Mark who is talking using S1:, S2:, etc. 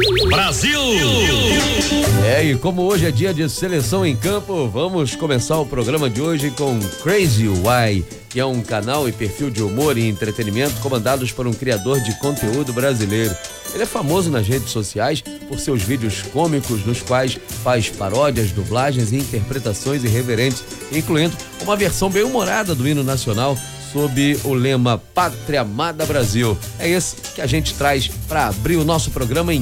S1: Brasil!
S2: E como hoje é dia de seleção em campo, vamos começar o programa de hoje com Crazy Why, que é um canal e perfil de humor e entretenimento comandados por um criador de conteúdo brasileiro. Ele é famoso nas redes sociais por seus vídeos cômicos, nos quais faz paródias, dublagens e interpretações irreverentes, incluindo uma versão bem humorada do hino nacional sob o lema Pátria Amada Brasil. É esse que a gente traz para abrir o nosso programa em